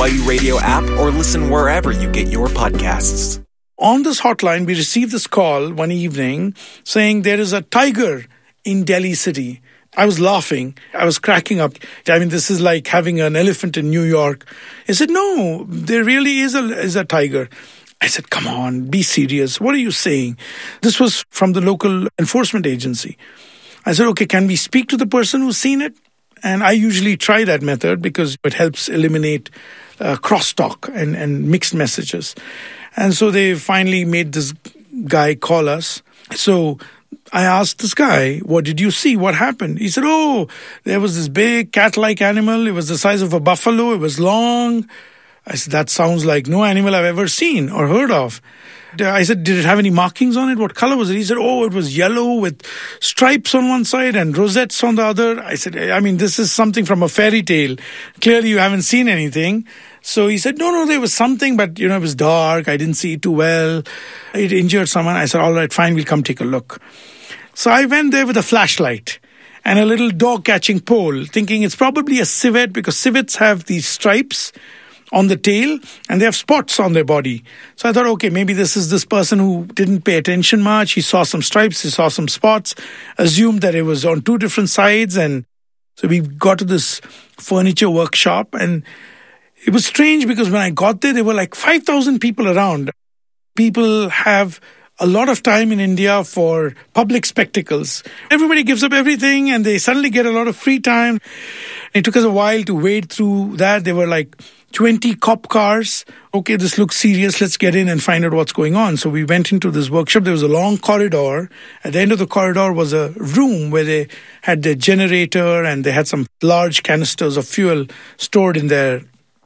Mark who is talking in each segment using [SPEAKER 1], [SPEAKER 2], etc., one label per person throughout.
[SPEAKER 1] Value Radio app or listen wherever you get your podcasts.
[SPEAKER 2] On this hotline, we received this call one evening saying there is a tiger in Delhi city. I was laughing. I was cracking up. I mean, this is like having an elephant in New York. He said, no, there really is a tiger. I said, come on, be serious. What are you saying? This was from the local enforcement agency. I said, okay, can we speak to the person who's seen it? And I usually try that method because it helps eliminate crosstalk and mixed messages. And so they finally made this guy call us. So I asked this guy, what did you see? What happened? He said, oh, there was this big cat-like animal. It was the size of a buffalo. It was long. I said, that sounds like no animal I've ever seen or heard of. I said, did it have any markings on it? What color was it? He said, oh, it was yellow with stripes on one side and rosettes on the other. I said, I mean, this is something from a fairy tale. Clearly, you haven't seen anything. So he said, no, there was something, but, it was dark. I didn't see it too well. It injured someone. I said, all right, fine, we'll come take a look. So I went there with a flashlight and a little dog catching pole, thinking it's probably a civet because civets have these stripes on the tail and they have spots on their body. So I thought, okay, maybe this is this person who didn't pay attention much. He saw some stripes, he saw some spots, assumed that it was on two different sides. And so we got to this furniture workshop, and it was strange because when I got there were like 5,000 people around. People have a lot of time in India for public spectacles. Everybody gives up everything and they suddenly get a lot of free time. It took us a while to wade through that. There were like 20 cop cars. Okay, this looks serious. Let's get in and find out what's going on. So we went into this workshop. There was a long corridor. At the end of the corridor was a room where they had their generator and they had some large canisters of fuel stored in there.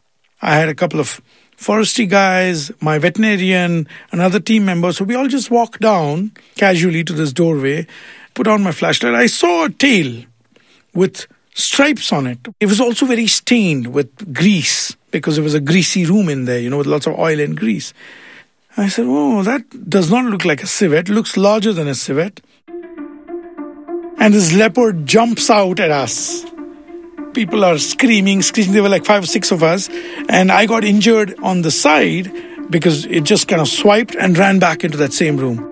[SPEAKER 2] I had a couple of forestry guys, my veterinarian, another team member. So we all just walked down casually to this doorway, put on my flashlight. I saw a tail with stripes on it. It was also very stained with grease because it was a greasy room in there, with lots of oil and grease. I said, oh, that does not look like a civet. It looks larger than a civet. And this leopard jumps out at us. People are screaming. There were like 5 or 6 of us. And I got injured on the side because it just kind of swiped and ran back into that same room.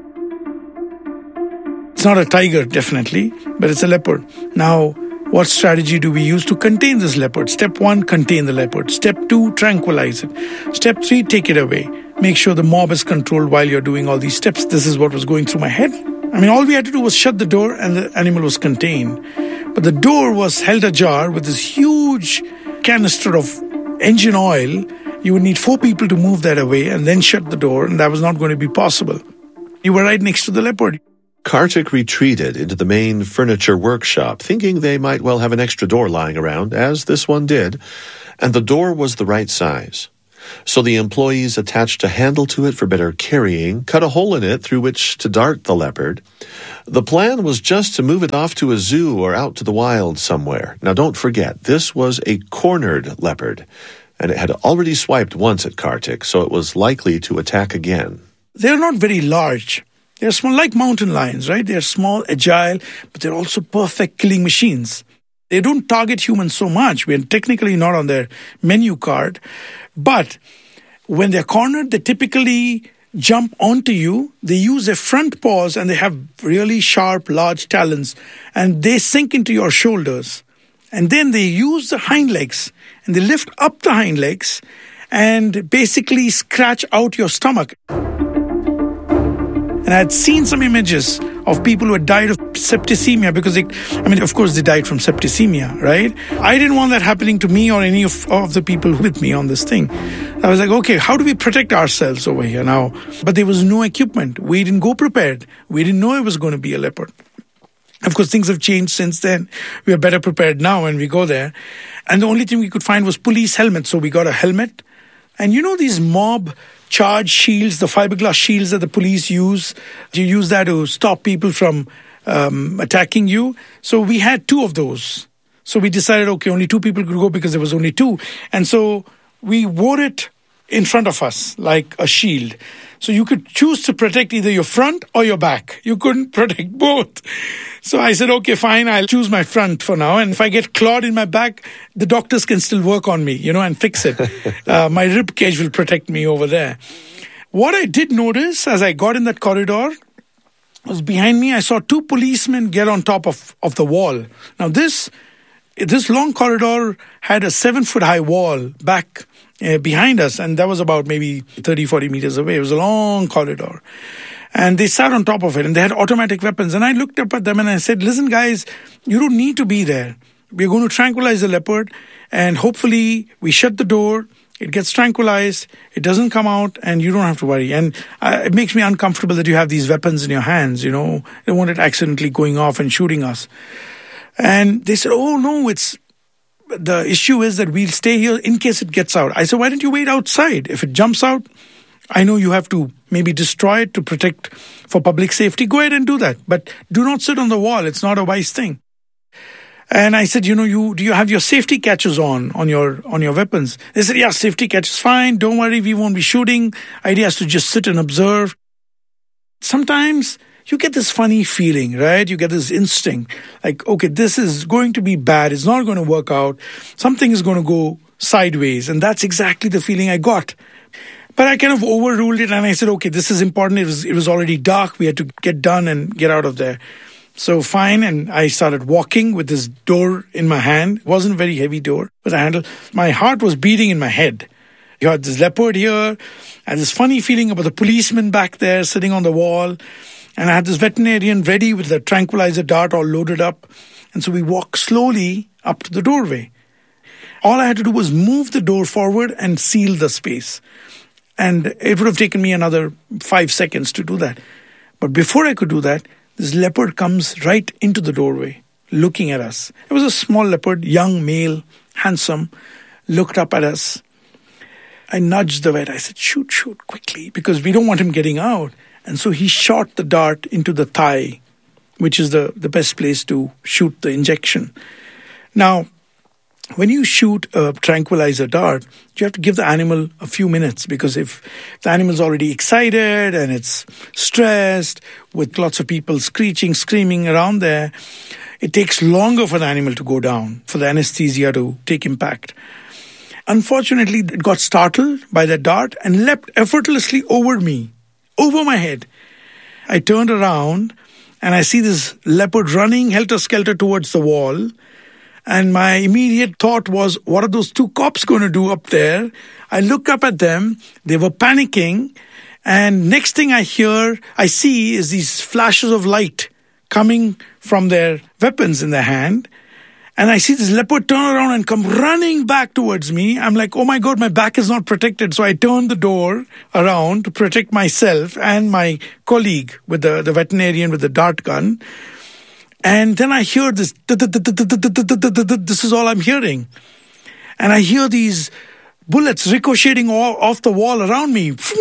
[SPEAKER 2] It's not a tiger, definitely, but it's a leopard. Now, what strategy do we use to contain this leopard? Step 1, contain the leopard. Step 2, tranquilize it. Step 3, take it away. Make sure the mob is controlled while you're doing all these steps. This is what was going through my head. I mean, all we had to do was shut the door and the animal was contained. But the door was held ajar with this huge canister of engine oil. You would need 4 people to move that away and then shut the door, and that was not going to be possible. You were right next to the leopard.
[SPEAKER 3] Kartik retreated into the main furniture workshop, thinking they might well have an extra door lying around, as this one did, and the door was the right size. So the employees attached a handle to it for better carrying, cut a hole in it through which to dart the leopard. The plan was just to move it off to a zoo or out to the wild somewhere. Now don't forget, this was a cornered leopard, and it had already swiped once at Kartik, so it was likely to attack again.
[SPEAKER 2] They're not very large. They're small, like mountain lions, right? They're small, agile, but they're also perfect killing machines. They don't target humans so much. We're technically not on their menu card. But when they're cornered, they typically jump onto you. They use their front paws and they have really sharp, large talons. And they sink into your shoulders. And then they use the hind legs and they lift up the hind legs and basically scratch out your stomach. And I had seen some images of people who had died of septicemia because of course they died from septicemia, right? I didn't want that happening to me or any of the people with me on this thing. I was like, okay, how do we protect ourselves over here now? But there was no equipment. We didn't go prepared. We didn't know it was going to be a leopard. Of course, things have changed since then. We are better prepared now when we go there. And the only thing we could find was police helmets. So we got a helmet. And these mob charge shields, the fiberglass shields that the police use, you use that to stop people from attacking you. So we had 2 of those. So we decided, okay, only 2 people could go because there was only 2. And so we wore it in front of us like a shield. So you could choose to protect either your front or your back. You couldn't protect both. So I said, okay, fine, I'll choose my front for now. And if I get clawed in my back, the doctors can still work on me, and fix it. My rib cage will protect me over there. What I did notice as I got in that corridor was behind me, I saw two policemen get on top of the wall. Now this long corridor had a 7-foot high wall back behind us, and that was about maybe 30, 40 meters away. It was a long corridor. And they sat on top of it, and they had automatic weapons. And I looked up at them and I said, listen, guys, you don't need to be there. We're going to tranquilize the leopard, and hopefully we shut the door, it gets tranquilized, it doesn't come out, and you don't have to worry. And it makes me uncomfortable that you have these weapons in your hands, You don't want it accidentally going off and shooting us. And they said, oh, no, the issue is that we'll stay here in case it gets out. I said, why don't you wait outside? If it jumps out, I know you have to maybe destroy it to protect for public safety. Go ahead and do that. But do not sit on the wall. It's not a wise thing. And I said, do you have your safety catches on your weapons? They said, yeah, safety catches fine. Don't worry, we won't be shooting. Idea is to just sit and observe. Sometimes you get this funny feeling, right? You get this instinct like, okay, this is going to be bad. It's not going to work out. Something is going to go sideways. And that's exactly the feeling I got. But I kind of overruled it and I said, okay, this is important. It was already dark. We had to get done and get out of there. So fine. And I started walking with this door in my hand. It wasn't a very heavy door with a handle. My heart was beating in my head. You had this leopard here. I had this funny feeling about the policeman back there sitting on the wall. And I had this veterinarian ready with the tranquilizer dart all loaded up. And so we walked slowly up to the doorway. All I had to do was move the door forward and seal the space. And it would have taken me another 5 seconds to do that. But before I could do that, this leopard comes right into the doorway, looking at us. It was a small leopard, young, male, handsome, looked up at us. I nudged the vet. I said, shoot, quickly, because we don't want him getting out. And so he shot the dart into the thigh, which is the best place to shoot the injection. Now, when you shoot a tranquilizer dart, you have to give the animal a few minutes, because if the animal's already excited and it's stressed with lots of people screeching, screaming around there, it takes longer for the animal to go down, for the anesthesia to take impact. Unfortunately, it got startled by the dart and leapt effortlessly over me, over my head. I turned around and I see this leopard running helter-skelter towards the wall. And my immediate thought was, what are those two cops going to do up there? I look up at them. They were panicking. And next thing I see is these flashes of light coming from their weapons in their hand. And I see this leopard turn around and come running back towards me. I'm like, oh my God, my back is not protected. So I turned the door around to protect myself and my colleague with the veterinarian with the dart gun. And then I hear this, this is all I'm hearing. And I hear these bullets ricocheting off the wall around me. This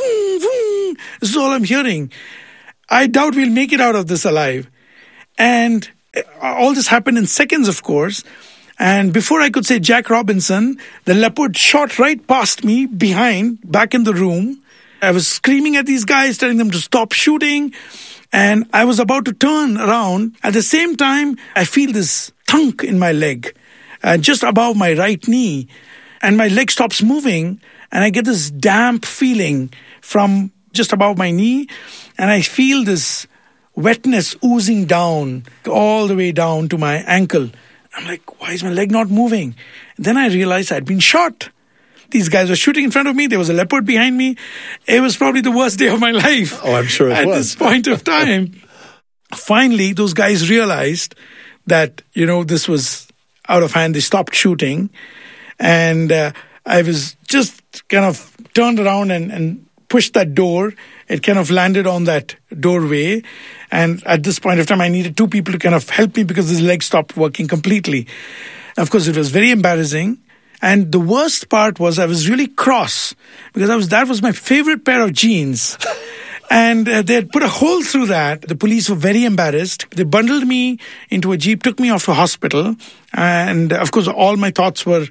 [SPEAKER 2] is all I'm hearing. I doubt we'll make it out of this alive. And all this happened in seconds, of course. And before I could say Jack Robinson, the leopard shot right past me back in the room. I was screaming at these guys, telling them to stop shooting. And I was about to turn around. At the same time, I feel this thunk in my leg, just above my right knee. And my leg stops moving. And I get this damp feeling from just above my knee. And I feel this wetness oozing down, all the way down to my ankle. I'm like, why is my leg not moving? And then I realized I'd been shot. These guys were shooting in front of me. There was a leopard behind me. It was probably the worst day of my life.
[SPEAKER 3] Oh, I'm sure it was.
[SPEAKER 2] At this point of time. Finally, those guys realized that, this was out of hand. They stopped shooting. And I was just kind of turned around and pushed that door. It kind of landed on that doorway. And at this point of time, I needed two people to kind of help me because his leg stopped working completely. Of course, it was very embarrassing. And the worst part was I was really cross because that was my favorite pair of jeans. And they had put a hole through that. The police were very embarrassed. They bundled me into a jeep, took me off to hospital. And of course, all my thoughts were,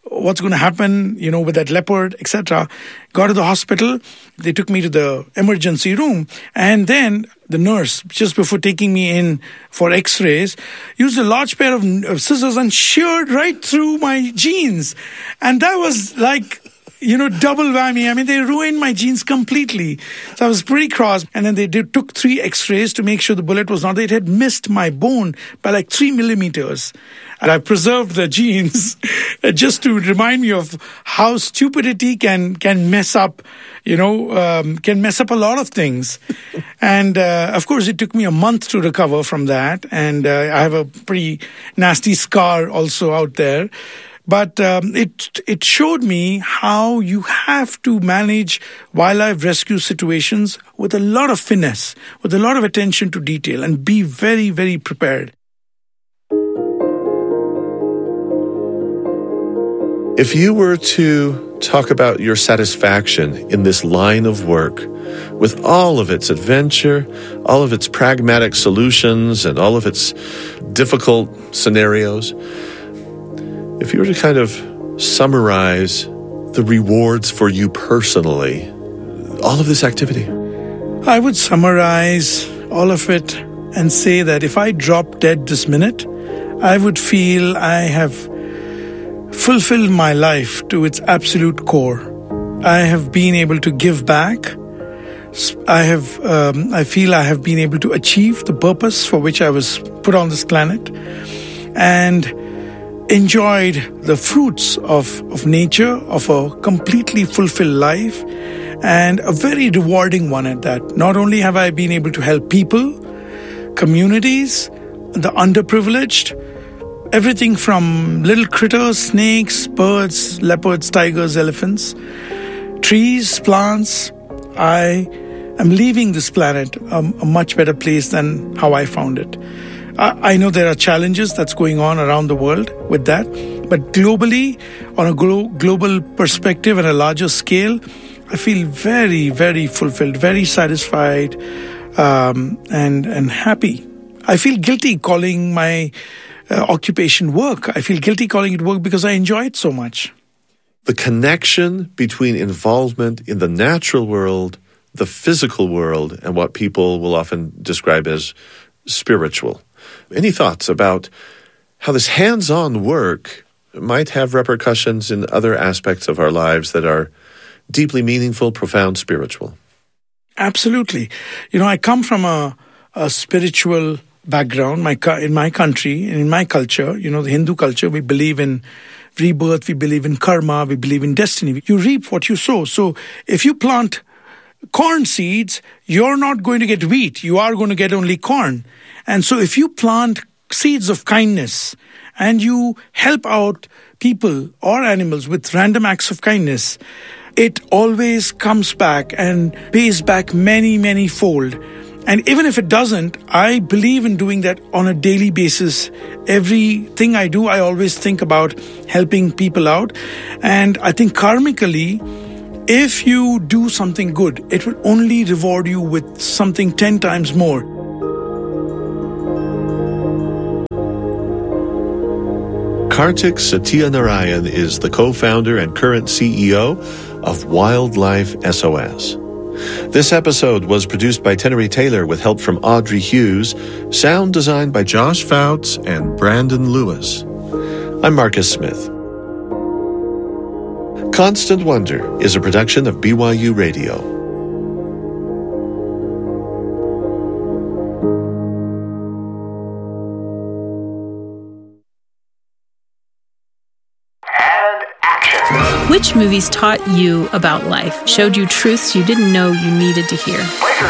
[SPEAKER 2] what's going to happen, with that leopard, etc. Got to the hospital. They took me to the emergency room. And then the nurse, just before taking me in for x-rays, used a large pair of scissors and sheared right through my jeans. And that was like, double whammy. I mean, they ruined my jeans completely. So I was pretty cross. And then they took 3 x-rays to make sure the bullet was not there. It had missed my bone by like 3 millimeters. And I preserved the jeans just to remind me of how stupidity can mess up, can mess up a lot of things. And of course, it took me a month to recover from that. And I have a pretty nasty scar also out there. But it showed me how you have to manage wildlife rescue situations with a lot of finesse, with a lot of attention to detail, and be very, very prepared.
[SPEAKER 3] If you were to talk about your satisfaction in this line of work, with all of its adventure, all of its pragmatic solutions, and all of its difficult scenarios, if you were to kind of summarize the rewards for you personally, all of this activity,
[SPEAKER 2] I would summarize all of it and say that if I drop dead this minute, I would feel I have fulfilled my life to its absolute core. I have been able to give back. I feel I have been able to achieve the purpose for which I was put on this planet, and enjoyed the fruits of nature, of a completely fulfilled life, and a very rewarding one at that. Not only have I been able to help people, communities, the underprivileged, everything from little critters, snakes, birds, leopards, tigers, elephants, trees, plants. I am leaving this planet a much better place than how I found it. I know there are challenges that's going on around the world with that, but globally, on a global perspective and a larger scale, I feel very, very fulfilled, very satisfied, and happy. I feel guilty calling my occupation work. I feel guilty calling it work because I enjoy it so much.
[SPEAKER 3] The connection between involvement in the natural world, the physical world, and what people will often describe as spiritual. Any thoughts about how this hands-on work might have repercussions in other aspects of our lives that are deeply meaningful, profound, spiritual?
[SPEAKER 2] Absolutely. I come from a spiritual background. In my country and in my culture, the Hindu culture, we believe in rebirth, we believe in karma, we believe in destiny. You reap what you sow. So if you plant corn seeds, you're not going to get wheat. You are going to get only corn. And so if you plant seeds of kindness and you help out people or animals with random acts of kindness, it always comes back and pays back many, many fold. And even if it doesn't, I believe in doing that on a daily basis. Everything I do, I always think about helping people out. And I think karmically, if you do something good, it will only reward you with something 10 times more.
[SPEAKER 3] Kartik Satyanarayan is the co-founder and current CEO of Wildlife SOS. This episode was produced by Tenery Taylor with help from Audrey Hughes, sound designed by Josh Fouts and Brandon Lewis. I'm Marcus Smith. Constant Wonder is a production of BYU Radio.
[SPEAKER 4] Which movies taught you about life, showed you truths you didn't know you needed to hear?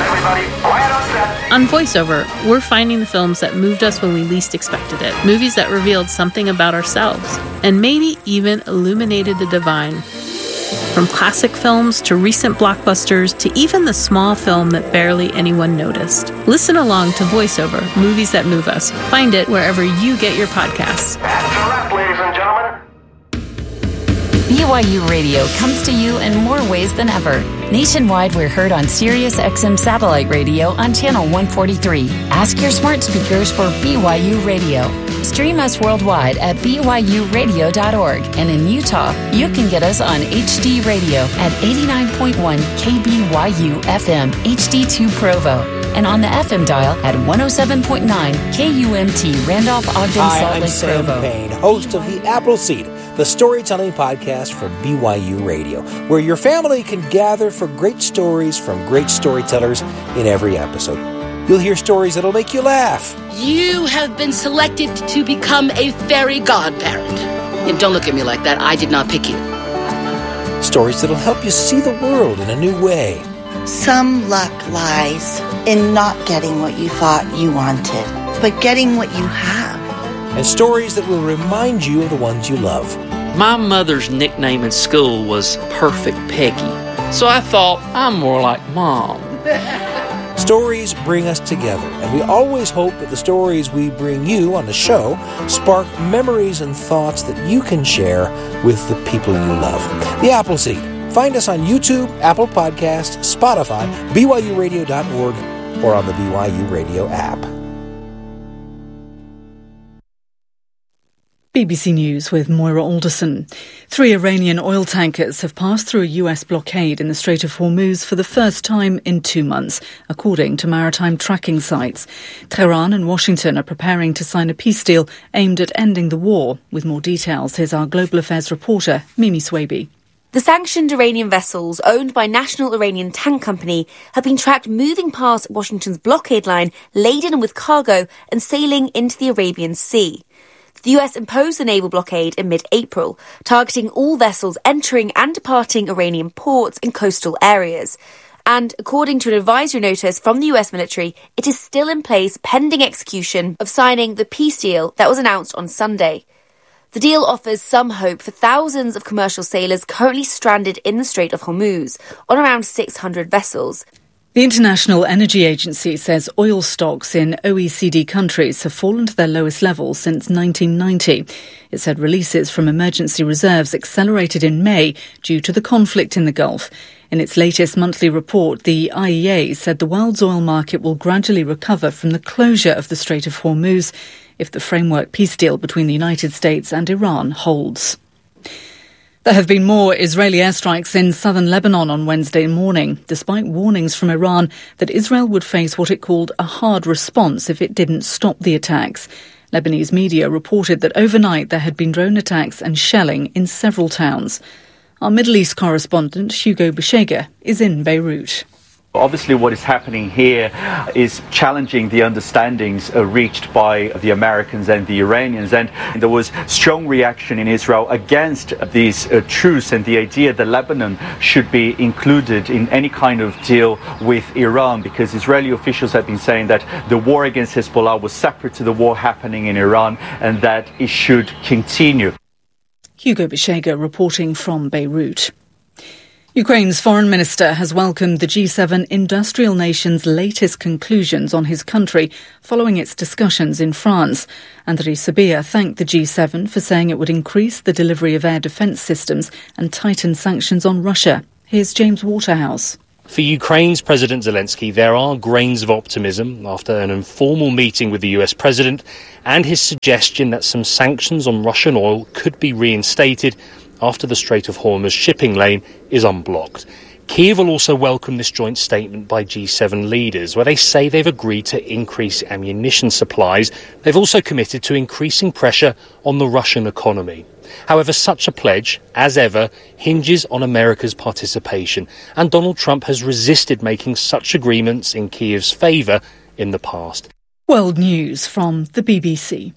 [SPEAKER 4] On VoiceOver, we're finding the films that moved us when we least expected it, movies that revealed something about ourselves, and maybe even illuminated the divine. From classic films to recent blockbusters to even the small film that barely anyone noticed. Listen along to VoiceOver, Movies That Move Us. Find it wherever you get your podcasts.
[SPEAKER 5] That's a wrap, ladies and gentlemen. BYU Radio comes to you in more ways than ever. Nationwide, we're heard on Sirius XM Satellite Radio on Channel 143. Ask your smart speakers for BYU Radio. Stream us worldwide at byuradio.org. And in Utah, you can get us on HD Radio at 89.1 KBYU FM HD2 Provo. And on the FM dial at 107.9 KUMT Randolph-Ogden, Salt Lake, Provo.
[SPEAKER 6] I'm Sam Payne, host of The Appleseed, the storytelling podcast for BYU Radio, where your family can gather for great stories from great storytellers in every episode. You'll hear stories that'll make you laugh.
[SPEAKER 7] You have been selected to become a fairy godparent. And don't look at me like that. I did not pick you.
[SPEAKER 6] Stories that'll help you see the world in a new way.
[SPEAKER 8] Some luck lies in not getting what you thought you wanted, but getting what you have.
[SPEAKER 6] And stories that will remind you of the ones you love.
[SPEAKER 9] My mother's nickname in school was Perfect Peggy, so I thought I'm more like Mom.
[SPEAKER 6] Stories bring us together, and we always hope that the stories we bring you on the show spark memories and thoughts that you can share with the people you love. The Appleseed. Find us on YouTube, Apple Podcasts, Spotify, BYURadio.org, or on the BYU Radio app.
[SPEAKER 10] BBC News with Moira Alderson. 3 Iranian oil tankers have passed through a US blockade in the Strait of Hormuz for the first time in 2 months, according to maritime tracking sites. Tehran and Washington are preparing to sign a peace deal aimed at ending the war. With more details, here's our Global Affairs reporter, Mimi Swaby.
[SPEAKER 11] The sanctioned Iranian vessels, owned by National Iranian Tank Company, have been tracked moving past Washington's blockade line, laden with cargo and sailing into the Arabian Sea. The US imposed the naval blockade in mid-April, targeting all vessels entering and departing Iranian ports in coastal areas. And according to an advisory notice from the US military, it is still in place pending execution of signing the peace deal that was announced on Sunday. The deal offers some hope for thousands of commercial sailors currently stranded in the Strait of Hormuz on around 600 vessels.
[SPEAKER 10] The International Energy Agency says oil stocks in OECD countries have fallen to their lowest level since 1990. It said releases from emergency reserves accelerated in May due to the conflict in the Gulf. In its latest monthly report, the IEA said the world's oil market will gradually recover from the closure of the Strait of Hormuz if the framework peace deal between the United States and Iran holds. There have been more Israeli airstrikes in southern Lebanon on Wednesday morning, despite warnings from Iran that Israel would face what it called a hard response if it didn't stop the attacks. Lebanese media reported that overnight there had been drone attacks and shelling in several towns. Our Middle East correspondent, Hugo Beshega, is in Beirut.
[SPEAKER 12] Obviously, what is happening here is challenging the understandings reached by the Americans and the Iranians. And there was strong reaction in Israel against these truce and the idea that Lebanon should be included in any kind of deal with Iran, because Israeli officials have been saying that the war against Hezbollah was separate to the war happening in Iran and that it should continue.
[SPEAKER 10] Hugo Beshega reporting from Beirut. Ukraine's foreign minister has welcomed the G7 industrial nation's latest conclusions on his country following its discussions in France. Andriy Sybiha thanked the G7 for saying it would increase the delivery of air defence systems and tighten sanctions on Russia. Here's James Waterhouse.
[SPEAKER 13] For Ukraine's President Zelensky, there are grains of optimism after an informal meeting with the US president and his suggestion that some sanctions on Russian oil could be reinstated after the Strait of Hormuz shipping lane is unblocked. Kyiv will also welcome this joint statement by G7 leaders, where they say they've agreed to increase ammunition supplies. They've also committed to increasing pressure on the Russian economy. However, such a pledge, as ever, hinges on America's participation, and Donald Trump has resisted making such agreements in Kyiv's favour in the past.
[SPEAKER 10] World News from the BBC.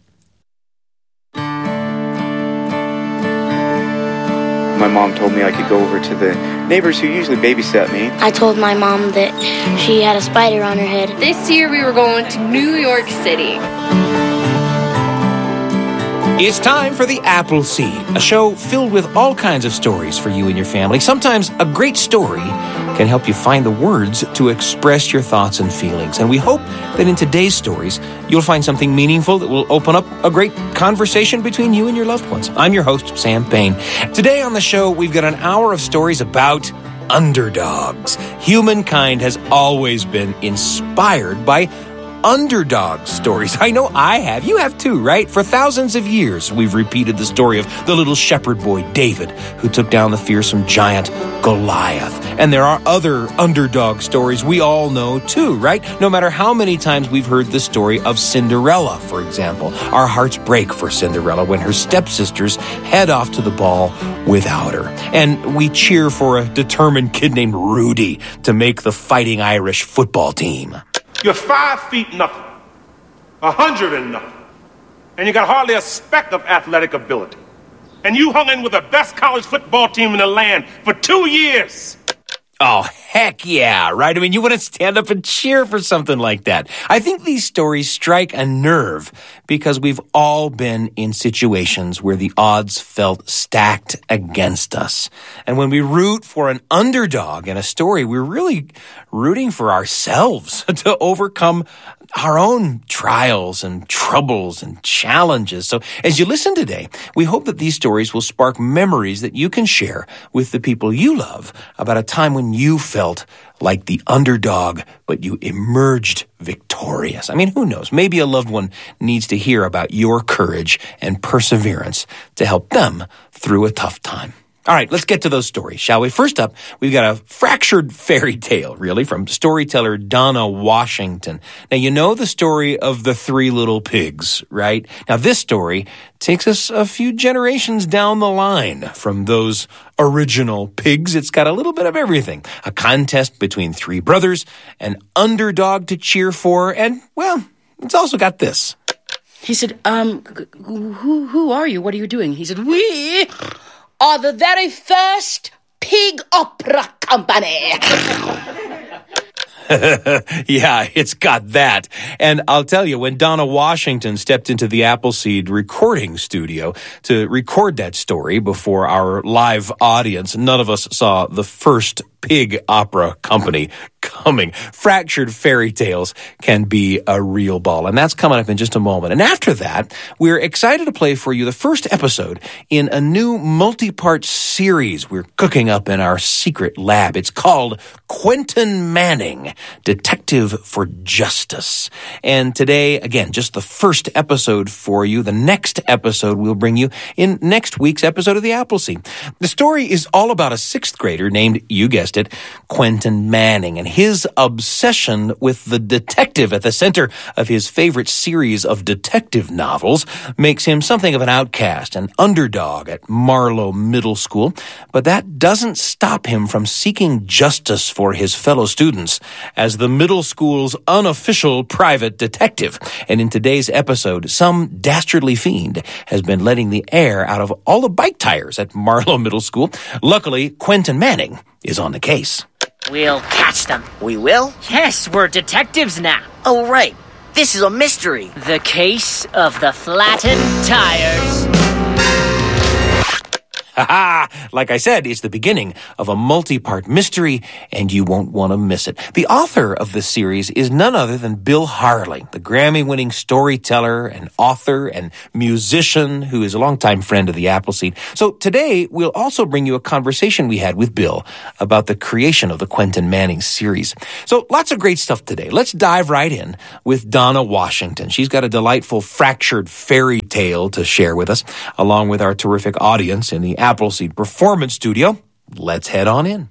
[SPEAKER 14] My mom told me I could go over to the neighbors who usually babysit me.
[SPEAKER 15] I told my mom that she had a spider on her head.
[SPEAKER 16] This year we were going to New York City.
[SPEAKER 6] It's time for the Appleseed, a show filled with all kinds of stories for you and your family. Sometimes a great story can help you find the words to express your thoughts and feelings. And we hope that in today's stories, you'll find something meaningful that will open up a great conversation between you and your loved ones. I'm your host, Sam Payne. Today on the show, we've got an hour of stories about underdogs. Humankind has always been inspired by underdog stories. I know I have. You have too, right? For thousands of years, we've repeated the story of the little shepherd boy, David, who took down the fearsome giant Goliath. And there are other underdog stories we all know too, right? No matter how many times we've heard the story of Cinderella, for example. Our hearts break for Cinderella when her stepsisters head off to the ball without her. And we cheer for a determined kid named Rudy to make the Fighting Irish football team.
[SPEAKER 16] You're 5 feet nothing, 100 and nothing, and you got hardly a speck of athletic ability. And you hung in with the best college football team in the land for 2 years.
[SPEAKER 6] Oh, heck yeah, right? I mean, you wouldn't stand up and cheer for something like that. I think these stories strike a nerve because we've all been in situations where the odds felt stacked against us. And when we root for an underdog in a story, we're really rooting for ourselves to overcome our own trials and troubles and challenges. So as you listen today, we hope that these stories will spark memories that you can share with the people you love about a time when you felt like the underdog, but you emerged victorious. I mean, who knows? Maybe a loved one needs to hear about your courage and perseverance to help them through a tough time. All right, let's get to those stories, shall we? First up, we've got a fractured fairy tale, really, from storyteller Donna Washington. Now, you know the story of the 3 little pigs, right? Now, this story takes us a few generations down the line from those original pigs. It's got a little bit of everything. A contest between 3 brothers, an underdog to cheer for, and, well, it's also got this.
[SPEAKER 7] He said, who are you? What are you doing? He said, we are the very first pig opera company.
[SPEAKER 6] Yeah, it's got that. And I'll tell you, when Donna Washington stepped into the Appleseed recording studio to record that story before our live audience, none of us saw the first pig opera company coming. Fractured fairy tales can be a real ball, and that's coming up in just a moment. And after that, we're excited to play for you the first episode in a new multi-part series we're cooking up in our secret lab. It's called Quentin Manning, Detective for Justice. And today, again, just the first episode for you. The next episode we'll bring you in next week's episode of the Appleseed. The story is all about a 6th grader named, you guessed it, Quentin Manning, and his obsession with the detective at the center of his favorite series of detective novels makes him something of an outcast, an underdog at Marlow Middle School. But that doesn't stop him from seeking justice for his fellow students as the middle school's unofficial private detective. And in today's episode, some dastardly fiend has been letting the air out of all the bike tires at Marlow Middle School. Luckily, Quentin Manning is on the case.
[SPEAKER 17] We'll catch them.
[SPEAKER 18] We will?
[SPEAKER 17] Yes, we're detectives now.
[SPEAKER 18] Oh, right. This is a mystery.
[SPEAKER 17] The case of the flattened tires.
[SPEAKER 6] Ha-ha! Like I said, it's the beginning of a multi-part mystery, and you won't want to miss it. The author of this series is none other than Bill Harling, the Grammy-winning storyteller and author and musician who is a longtime friend of the Appleseed. So today, we'll also bring you a conversation we had with Bill about the creation of the Quentin Manning series. So lots of great stuff today. Let's dive right in with Donna Washington. She's got a delightful fractured fairy tale to share with us, along with our terrific audience in the Appleseed Performance Studio. Let's head on in.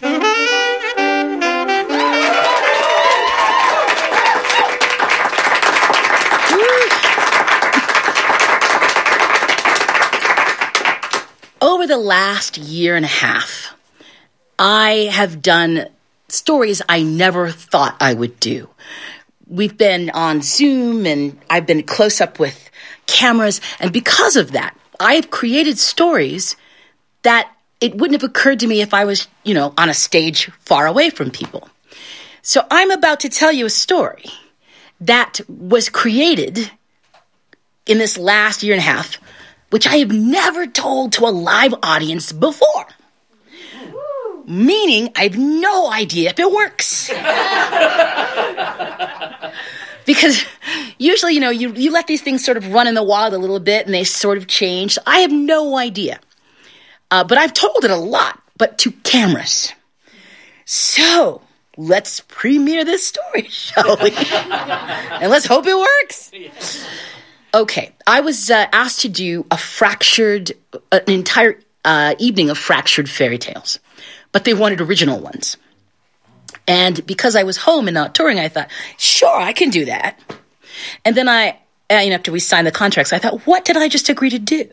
[SPEAKER 7] Over the last year and a half, I have done stories I never thought I would do. We've been on Zoom, and I've been close up with cameras, and because of that, I have created stories that it wouldn't have occurred to me if I was, on a stage far away from people. So I'm about to tell you a story that was created in this last year and a half which I have never told to a live audience before. Meaning I have no idea if it works. Because usually, you let these things sort of run in the wild a little bit and they sort of change. So I have no idea. But I've told it a lot, but to cameras. So let's premiere this story, shall we? And let's hope it works. Okay, I was asked to do an entire evening of fractured fairy tales. But they wanted original ones. And because I was home and not touring, I thought, sure, I can do that. And then after we signed the contracts, I thought, what did I just agree to do?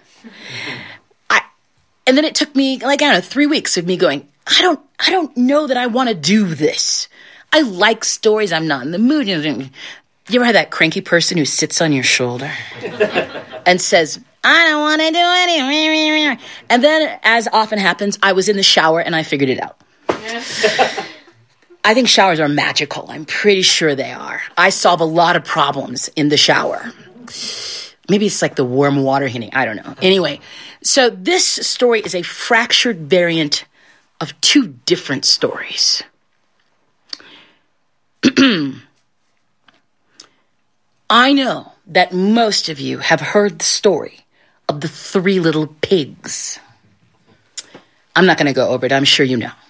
[SPEAKER 7] And then it took me 3 weeks of me going, I don't know that I want to do this. I like stories. I'm not in the mood. You ever had that cranky person who sits on your shoulder and says, I don't want to do anything. And then, as often happens, I was in the shower and I figured it out. I think showers are magical. I'm pretty sure they are. I solve a lot of problems in the shower. Maybe it's like the warm water heating. I don't know. Anyway, so this story is a fractured variant of two different stories. I know that most of you have heard the story of the three little pigs. I'm not going to go over it. I'm sure you know.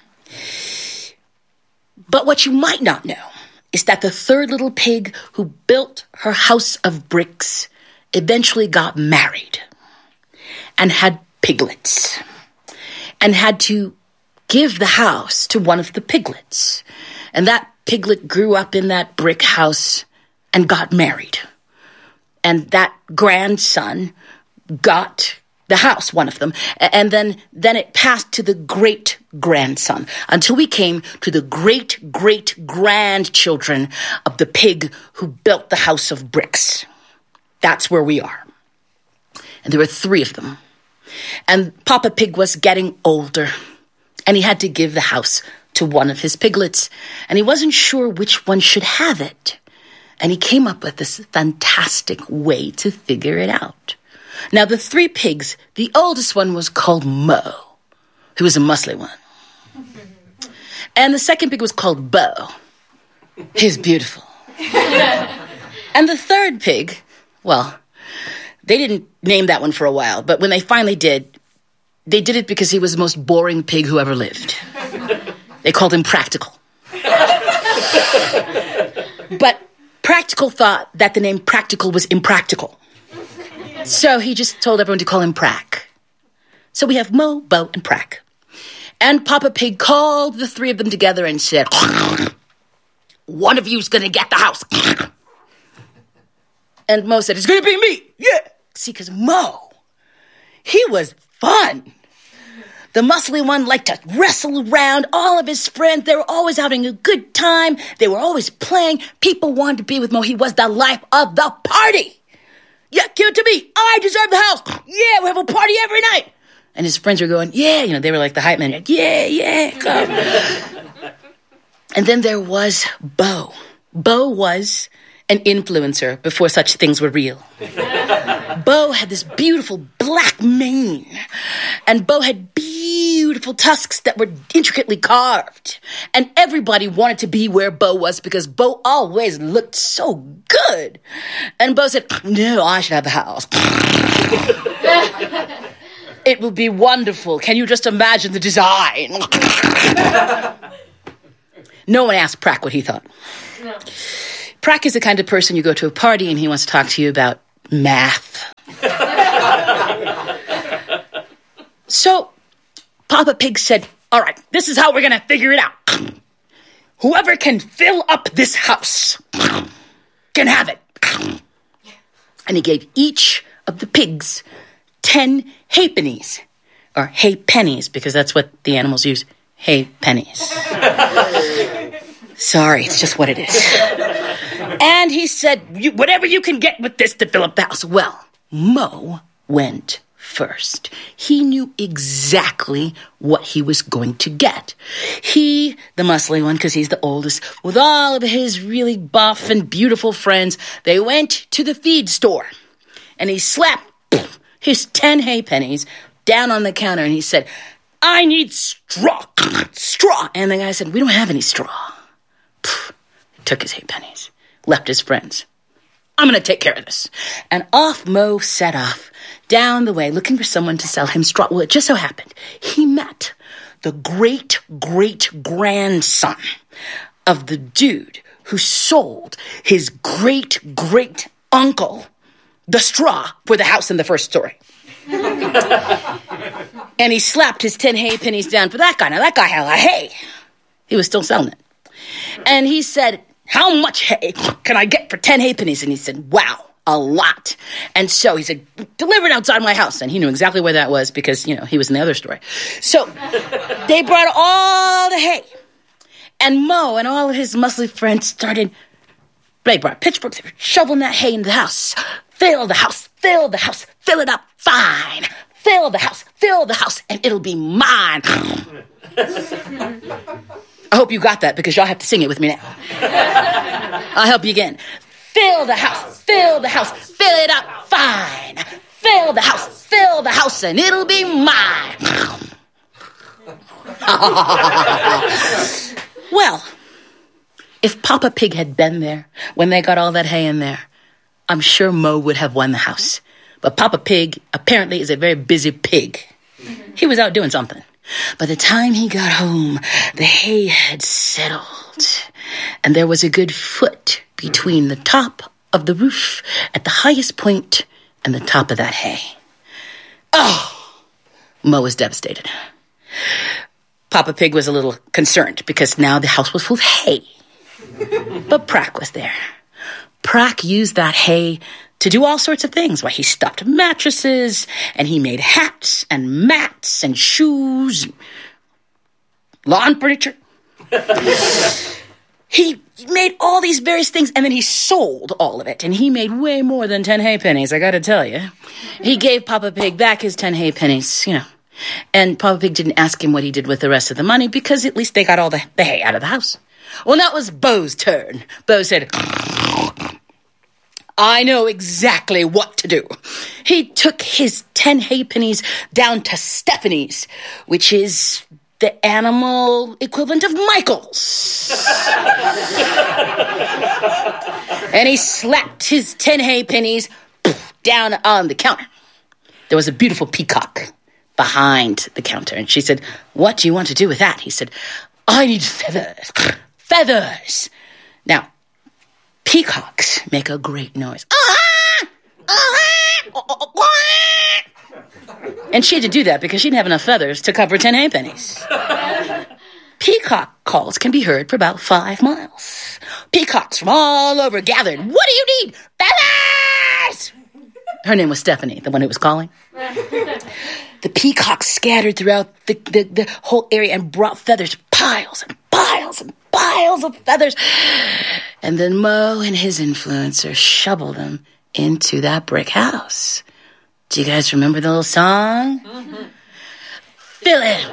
[SPEAKER 7] But what you might not know is that the third little pig who built her house of bricks eventually got married and had piglets and had to give the house to one of the piglets. And that piglet grew up in that brick house and got married. And that grandson got the house, one of them, and then it passed to the great-grandson until we came to the great-great-grandchildren of the pig who built the house of bricks. That's where we are. And there were three of them. And Papa Pig was getting older, and he had to give the house to one of his piglets, and he wasn't sure which one should have it. And he came up with this fantastic way to figure it out. Now, the three pigs, the oldest one was called Mo, who was a muscly one. And the second pig was called Bo. He's beautiful. And the third pig, well, they didn't name that one for a while, but when they finally did, they did it because he was the most boring pig who ever lived. They called him Practical. But Practical thought that the name Practical was impractical. So he just told everyone to call him Prack. So we have Mo, Bo, and Prack. And Papa Pig called the three of them together and said, one of you's going to get the house. And Mo said, it's going to be me. Yeah. See, because Mo, he was fun. The muscly one liked to wrestle around. All of his friends, they were always having a good time. They were always playing. People wanted to be with Mo. He was the life of the party. Yeah, give it to me. I deserve the house. Yeah, we have a party every night. And his friends were going, yeah. They were like the hype man. Like, yeah, come. And then there was Bo. Bo was an influencer before such things were real. Bo had this beautiful black mane. And Bo had beautiful tusks that were intricately carved. And everybody wanted to be where Bo was because Bo always looked so good. And Bo said, no, I should have the house. It will be wonderful. Can you just imagine the design? No one asked Prack what he thought. No. Prack is the kind of person you go to a party and he wants to talk to you about math. So Papa Pig said, all right, this is how we're going to figure it out. Whoever can fill up this house can have it. And he gave each of the pigs 10 halfpennies, or hay pennies, because that's what the animals use, hay pennies. Sorry, it's just what it is. And he said, whatever you can get with this to fill up the house. Well, Mo went first. He knew exactly what he was going to get. He, the muscly one, because he's the oldest, with all of his really buff and beautiful friends, they went to the feed store. And he slapped his 10 halfpennies down on the counter, and he said, I need straw. Straw. And the guy said, we don't have any straw. Took his halfpennies, left his friends. I'm going to take care of this. And off Mo set off down the way looking for someone to sell him straw. Well, it just so happened he met the great-great-grandson of the dude who sold his great-great-uncle the straw for the house in the first story. And he slapped his 10 halfpennies down for that guy. Now, that guy had a hay. He was still selling it. And he said, how much hay can I get for 10 halfpennies? And he said, wow, a lot. And so he said, deliver it outside my house. And he knew exactly where that was because, he was in the other story. So they brought all the hay. And Mo and all of his muscly friends they brought pitchforks, they were shoveling that hay into the house. Fill the house, fill the house, fill it up fine. Fill the house, and it'll be mine. I hope you got that because y'all have to sing it with me now. I'll help you again. Fill the house, fill it up fine. Fill the house, and it'll be mine. Well, if Papa Pig had been there when they got all that hay in there, I'm sure Mo would have won the house. But Papa Pig apparently is a very busy pig. He was out doing something. By the time he got home, the hay had settled, and there was a good foot between the top of the roof at the highest point and the top of that hay. Oh, Mo was devastated. Papa Pig was a little concerned because now the house was full of hay. But Prack was there. Prack used that hay to do all sorts of things. Why, he stuffed mattresses, and he made hats and mats and shoes, lawn furniture. He made all these various things, and then he sold all of it, and he made way more than 10 halfpennies, I gotta tell you. He gave Papa Pig back his 10 halfpennies, and Papa Pig didn't ask him what he did with the rest of the money, because at least they got all the hay out of the house. Well, now it was Beau's turn. Beau said, I know exactly what to do. He took his 10 halfpennies down to Stephanie's, which is the animal equivalent of Michael's. And he slapped his 10 halfpennies down on the counter. There was a beautiful peacock behind the counter, and she said, what do you want to do with that? He said, I need feathers. Feathers. Now, peacocks make a great noise. And she had to do that because she didn't have enough feathers to cover 10 halfpennies. Peacock calls can be heard for about 5 miles. Peacocks from all over gathered. What do you need? Feathers! Her name was Stephanie, the one who was calling. The peacocks scattered throughout the whole area and brought feathers, piles and piles and piles of feathers. And then Mo and his influencer shoveled them into that brick house. Do you guys remember the little song? Mm-hmm. Fill it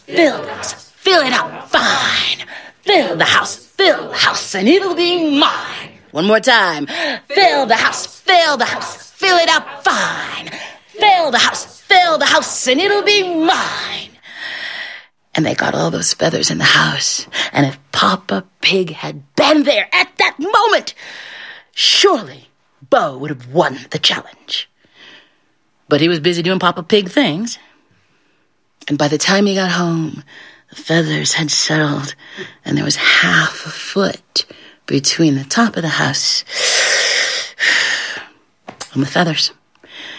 [SPEAKER 7] up fine. Fill the house, and it'll be mine. One more time. Fill the house, fill it up fine. Fill the house, and it'll be mine. And they got all those feathers in the house. And if Papa Pig had been there at that moment, surely Beau would have won the challenge. But he was busy doing Papa Pig things. And by the time he got home, the feathers had settled, and there was half a foot between the top of the house and the feathers.